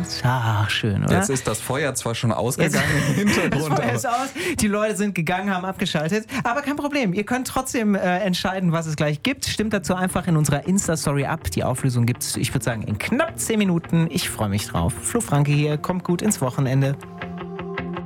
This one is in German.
Ach, schön, oder? Jetzt ist das Feuer zwar schon ausgegangen im Hintergrund. Das Feuer ist aus, die Leute sind gegangen, haben abgeschaltet. Aber kein Problem, ihr könnt trotzdem entscheiden, was es gleich gibt. Stimmt dazu einfach in unserer Insta-Story ab. Die Auflösung gibt's, ich würde sagen, in knapp 10 Minuten. Ich freue mich drauf. Flo Franke hier, kommt gut ins Wochenende.